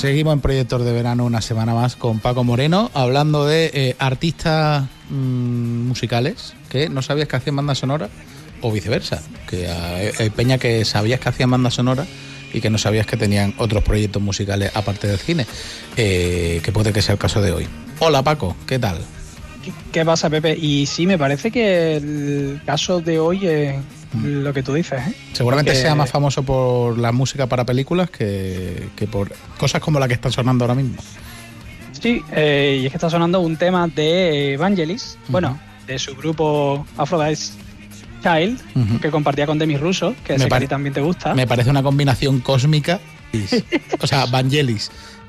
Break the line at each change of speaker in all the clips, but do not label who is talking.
Seguimos en Proyectos de Verano una semana más con Paco Moreno, hablando de artistas musicales que no sabías que hacían banda sonora, o viceversa, que hay peña que sabías que hacían banda sonora y que no sabías que tenían otros proyectos musicales aparte del cine, que puede que sea el caso de hoy. Hola Paco, ¿qué tal?
¿Qué pasa, Pepe? Y sí, me parece que el caso de hoy es lo que tú dices, ¿eh?
Seguramente sea más famoso por la música para películas que por cosas como la que está sonando ahora mismo.
Sí, y es que está sonando un tema de Vangelis, bueno, de su grupo Aphrodite Child, que compartía con Demis Russo, que sé que a ti también te gusta.
Me parece una combinación cósmica, o sea, Vangelis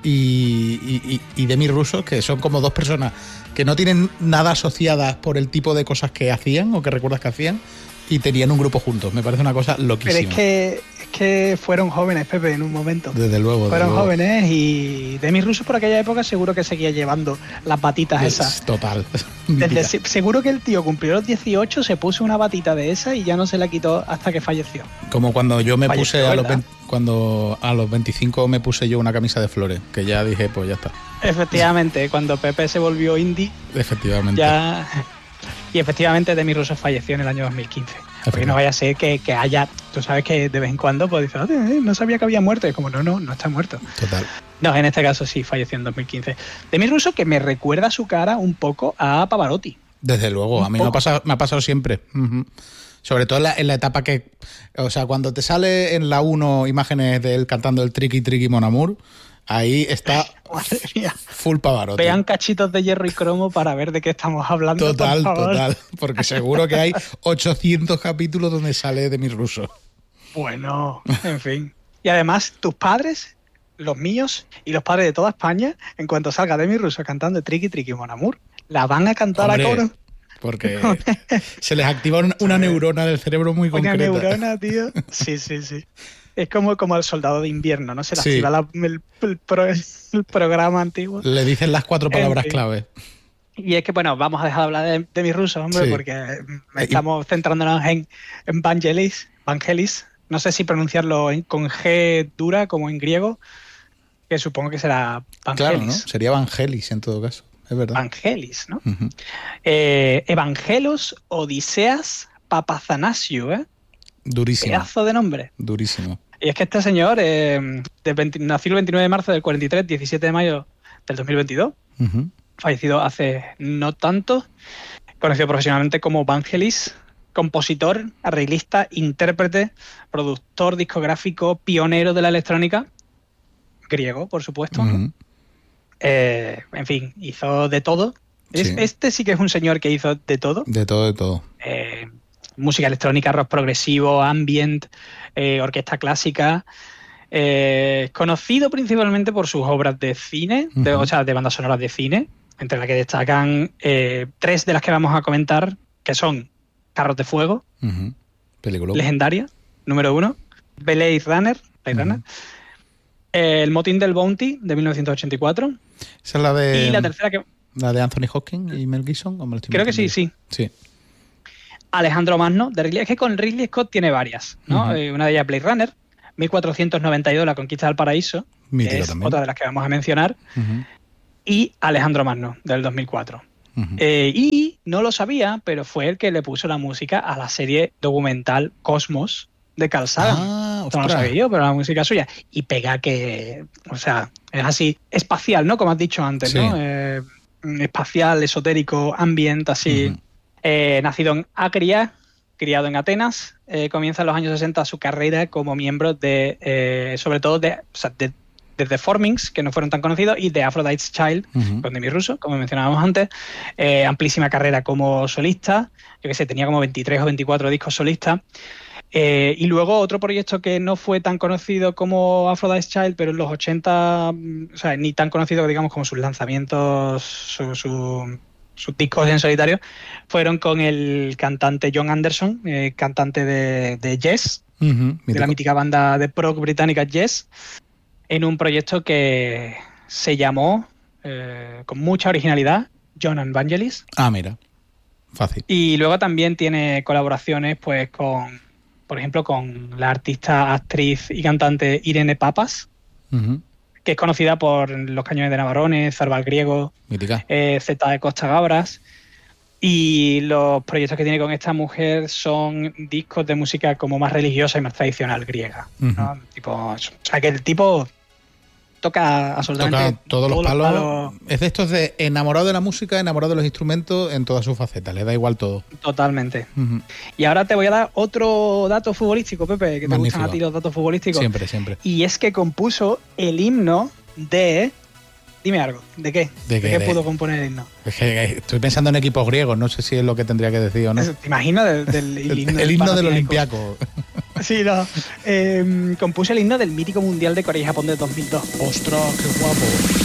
y Demis Russo, que son como dos personas que no tienen nada asociadas por el tipo de cosas que hacían o que recuerdas que hacían, y tenían un grupo juntos. Me parece una cosa loquísima.
Pero es que fueron jóvenes, Pepe, en un momento.
Desde luego.
Fueron jóvenes, y Demis Russo por aquella época seguro que seguía llevando las batitas esas.
Total.
Seguro que el tío cumplió los 18, se puso una batita de esa y ya no se la quitó hasta que falleció.
Como cuando yo me puse cuando a los 25 me puse yo una camisa de flores, que ya dije, pues ya está.
Efectivamente, cuando Pepe se volvió indie.
Efectivamente.
Ya. Y efectivamente Demis Russo falleció en el año 2015. Porque no vaya a ser que haya... Tú sabes que de vez en cuando pues dices, no sabía que había muerto. Y como, no está muerto.
Total.
No, en este caso sí, falleció en 2015. Demis Russo, que me recuerda su cara un poco a Pavarotti.
Desde luego, a mí me ha pasado siempre. Sobre todo en la etapa que... O sea, cuando te sale en la 1 imágenes de él cantando el Tricky Tricky Mon Amour, ahí está full Pavarotti.
Vean cachitos de hierro y cromo para ver de qué estamos hablando.
Total. Porque seguro que hay 800 capítulos donde sale Demis Russo.
Bueno, en fin. Y además, tus padres, los míos y los padres de toda España, en cuanto salga Demis Russo cantando Tricky Tricky Mon Amour, la van a cantar a coro.
Porque se les activa una neurona del cerebro muy concreta.
Una neurona, tío. Sí. Es como el soldado de invierno, ¿no? Se le activa el programa antiguo.
Le dicen las 4 palabras clave.
Y es que, bueno, vamos a dejar de hablar de mis rusos, hombre, porque estamos centrándonos en Vangelis. No sé si pronunciarlo con G dura, como en griego, que supongo que será Vangelis.
Claro, ¿no? Sería Vangelis en todo caso, es verdad.
Vangelis, ¿no? Evangelos Odiseas Papazanasiou, ¿eh?
Durísimo.
Pedazo de nombre.
Durísimo.
Y es que este señor nació el 29 de marzo del 43, 17 de mayo del 2022, fallecido hace no tanto, conocido profesionalmente como Vangelis, compositor, arreglista, intérprete, productor discográfico, pionero de la electrónica, griego, por supuesto. En fin, hizo de todo.
Sí.
Este sí que es un señor que hizo de todo.
De todo.
Música electrónica, rock progresivo, ambient, orquesta clásica. Conocido principalmente por sus obras de cine, o sea, de bandas sonoras de cine, entre las que destacan 3 de las que vamos a comentar, que son Carros de Fuego,
película
legendaria, número 1, Blade Runner, El Motín del Bounty, de 1984.
Esa es la de...
Y la tercera que...
¿La de Anthony Hopkins y Mel Gibson?
Creo que sí. Alejandro Magno, de Ridley. Es que con Ridley Scott tiene varias, ¿no? Una de ellas Blade Runner, 1492, La Conquista del Paraíso, que es otra de las que vamos a mencionar, y Alejandro Magno, del 2004. Y no lo sabía, pero fue el que le puso la música a la serie documental Cosmos de Carl Sagan. Esto no lo sabía yo, pero la música es suya. Y pega que, o sea, es así, espacial, ¿no? Como has dicho antes, ¿no? Espacial, esotérico, ambient, así. Nacido en Agria, criado en Atenas, comienza en los años 60 su carrera como miembro de, sobre todo de The Formings, que no fueron tan conocidos, y de Aphrodite's Child, con Demis Russo, como mencionábamos antes. Amplísima carrera como solista, yo que sé, tenía como 23 o 24 discos solistas. Y luego otro proyecto que no fue tan conocido como Aphrodite's Child, pero en los 80, o sea, ni tan conocido, digamos, como sus lanzamientos, sus discos en solitario, fueron con el cantante John Anderson, cantante de Yes, de la mítica banda de prog británica Yes, en un proyecto que se llamó, con mucha originalidad, John and Vangelis.
Mira, fácil.
Y luego también tiene colaboraciones, pues, con, por ejemplo, con la artista, actriz y cantante Irene Papas, que es conocida por Los Cañones de Navarone, Zarba el Griego, Z de Costa Gabras. Y los proyectos que tiene con esta mujer son discos de música como más religiosa y más tradicional griega, ¿no? Tipo, o sea, que el tipo toca absolutamente
todos los palos. Es de estos de enamorado de la música, enamorado de los instrumentos en todas sus facetas, le da igual todo.
Totalmente. Y ahora te voy a dar otro dato futbolístico, Pepe, que te gustan a ti los datos futbolísticos.
Siempre.
Y es que compuso el himno de... Dime algo, ¿de qué? ¿De qué pudo componer el himno?
Es que estoy pensando en equipos griegos, no sé si es lo que tendría que decir o no.
¿Te imaginas
el himno del Olympiacos?
Sí, no. Compuso el himno del mítico Mundial de Corea y Japón de 2002.
¡Ostras, qué guapo!